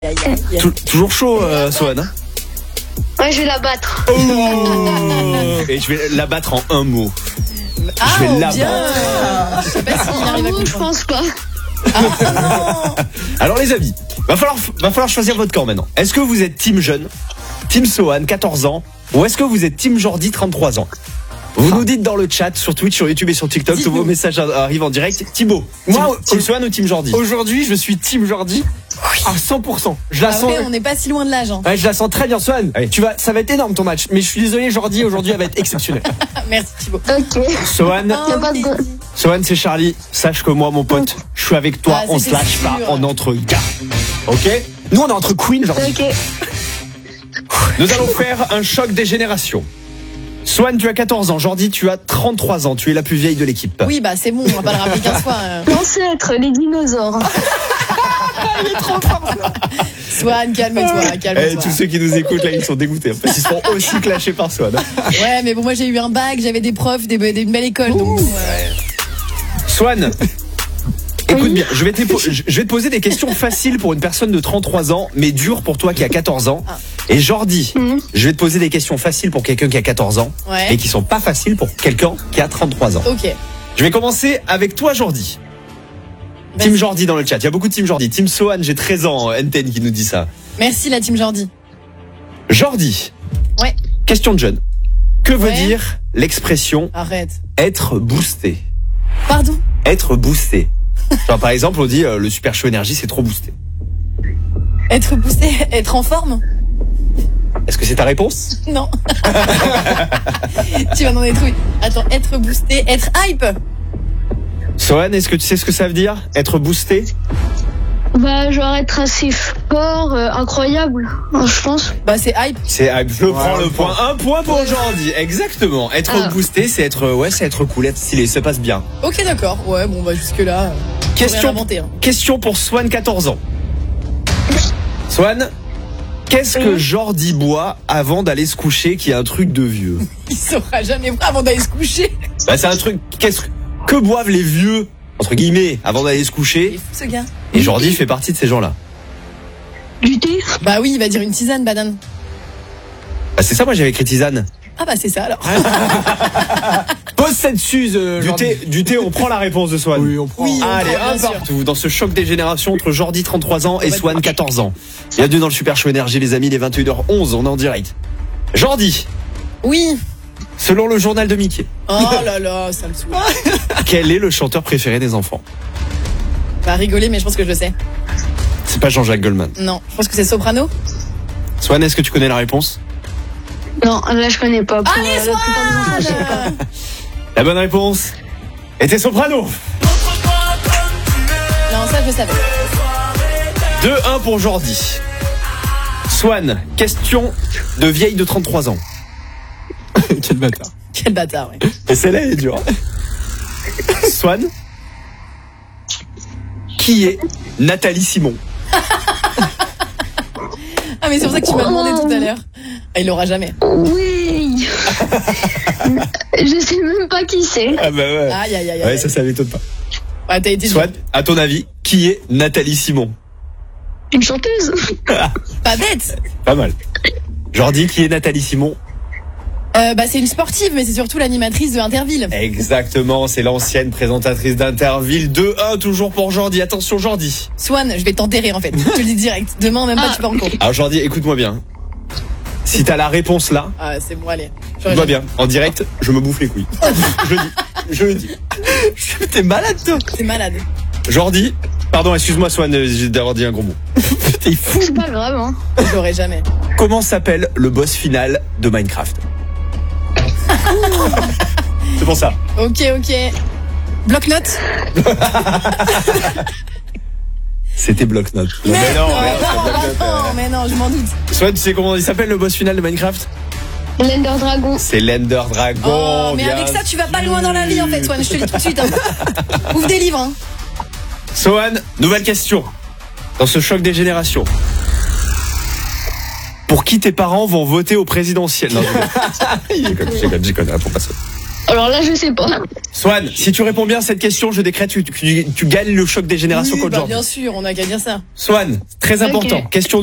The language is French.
Toujours chaud, Sohan, hein? Ouais, je vais la battre. Oh et je vais la battre en un mot. Je vais la battre. Je sais pas s'il arrive à Je comprendre. pense pas. Alors les amis, va falloir choisir votre camp maintenant. Est-ce que vous êtes team jeune, team Sohan, 14 ans, ou est-ce que vous êtes team Jordi, 33 ans? Vous nous dites dans le chat, sur Twitch, sur YouTube et sur TikTok, tous vos messages arrivent en direct. Thibaut, Moi, team Sohan ou team Jordi? Aujourd'hui, je suis team Jordi à 100%. Je la Ah sens. ouais, on n'est pas si loin de l'âge. Hein. Ouais, je la sens très bien, Swan. Oui. Ça va être énorme ton match. Mais je suis désolé, Jordi, aujourd'hui, elle va être exceptionnelle. Merci Thibaut. Ok. Sohan, Oh, pas de- Teddy. Sohan, c'est Charlie. Sache que moi, mon pote, je suis avec toi. Ah, On se c'était lâche pas. sûr. On est entre gars. Ok? Nous, on est entre Queen, Jordi. Ok. Nous allons faire un choc des générations. Sohan, tu as 14 ans. Jordi, tu as 33 ans. Tu es la plus vieille de l'équipe. Oui, bah c'est bon, on va pas le rappeler 15 fois. L'ancêtre, les dinosaures. Swan, calme-toi, Eh, calme-toi. tous ceux qui nous écoutent là, ils sont dégoûtés. En fait, ils seront aussi clashés par Sohan. Ouais, mais bon, moi j'ai eu un bac, j'avais des profs, une belle école. Donc, Swan, écoute bien, je vais te poser des questions faciles pour une personne de 33 ans, mais dures pour toi qui a 14 ans. Ah. Et Jordi, je vais te poser des questions faciles pour quelqu'un qui a 14 ans, Ouais. et qui sont pas faciles pour quelqu'un qui a 33 ans. ok. Je vais commencer avec toi, Jordi. Vas-y. Team Jordi dans le chat. Il y a beaucoup de Team Jordi. Team Sohan, j'ai 13 ans, Enten qui nous dit ça. Merci la team Jordi. Jordi. Ouais. Question de jeune. Que veut Ouais. dire l'expression Arrête. être boosté? Pardon. Être boosté. Genre, par exemple, on dit le super show énergie, c'est trop boosté. Être boosté, être en forme? Est-ce que c'est ta réponse? Non. Tu vas dans des trucs. Attends, être boosté, être hype. Sohan, est-ce que tu sais ce que ça veut dire? Être boosté? Bah, genre être assez fort, incroyable, je pense. Bah c'est hype. C'est, je prends le point. Un point pour Ouais. Jordi. Exactement. Être Ah. boosté, c'est être cool, être stylé. Ça passe bien. Ok, d'accord. Ouais, bon, bah jusque là. Question, Inventé, hein. question pour Swan, 14 ans. Swan, qu'est-ce que Jordi boit avant d'aller se coucher qui est un truc de vieux? Il saura jamais boire avant d'aller se coucher. Bah, c'est un truc, que boivent les vieux, entre guillemets, avant d'aller se Il est coucher? fou ce gars. Et Jordi fait partie de ces gens-là. Du thé. Bah oui, il va dire une tisane, banane. Bah, c'est ça, moi j'avais écrit tisane. Ah bah c'est ça alors. Pose cette suze, Du thé, on prend la réponse de Swan. Oui, on prend. Oui. Allez, bien un sûr. partout dans ce choc des générations entre Jordi 33 ans et va Swan 14 ans. Bienvenue dans le Super Show Énergie les amis, les 21h11, on est en direct. Jordi, Oui. selon le journal de Mickey, Oh là là, ça me saoule. quel est le chanteur préféré des enfants? Va rigoler, mais je pense que je le sais. C'est pas Jean-Jacques Goldman. Non, je pense que c'est Soprano. Swan, est-ce que tu connais la réponse? Non, là, je connais pas. Pour, Allez, la plupart des enfants, je sais pas. Swan. La bonne réponse était Soprano. Non, ça je savais. 2-1 pour Jordi. Swan, question de vieille de 33 ans. Quel bâtard. Quel bâtard, ouais. Et celle-là, elle est dure. Swan, qui est Nathalie Simon? Ah mais c'est pour ça que tu m'as demandé tout à l'heure. Ah, il l'aura jamais. Oui. Je sais même pas qui c'est. Ah bah ouais. Aïe aïe aïe. Ouais, aïe. ça m'étonne pas. Ouais, t'as été dur. Swan, à ton avis, qui est Nathalie Simon? Une chanteuse. Pas bête. Pas mal. Jordi, qui est Nathalie Simon? Bah c'est une sportive, mais c'est surtout l'animatrice de Interville. Exactement, c'est l'ancienne présentatrice d'Interville. 2-1 toujours pour Jordi. Attention Jordi. Swan, je vais t'enterrer en fait. Je te le dis direct. Demain même pas, tu pars en cours. Alors Jordi, écoute-moi bien. Si t'as la réponse là, Ah c'est bon, allez. écoute-moi bien. En direct, je me bouffe les couilles. Je le dis. T'es malade, toi. C'est malade. Jordi, pardon, excuse-moi Swan d'avoir dit un gros mot. T'es fou. C'est pas grave, hein. Je l'aurai jamais. Comment s'appelle le boss final de Minecraft? C'est pour ça. Ok. Bloc-notes. C'était bloc-notes. Mais non, merde, mais non, je m'en doute. Swan, tu sais comment il s'appelle le boss final de Minecraft? L'Ender Dragon. C'est l'Ender Dragon. Oh, mais bien avec ça, tu vas pas sûr. loin dans la vie en fait, Swan. Je te le dis tout de suite. Hein. Ouvre des livres. Hein. Sohan, nouvelle question. Dans ce choc des générations. Pour qui tes parents vont voter au présidentiel? Non, je déconne, faut pas ça. Alors là, je sais pas. Swan, si tu réponds bien à cette question, je décrète que tu gagnes le choc des générations Oui, contre bah, Jordi. bien sûr, on a qu'à dire ça. Swan, très important. Ok. Question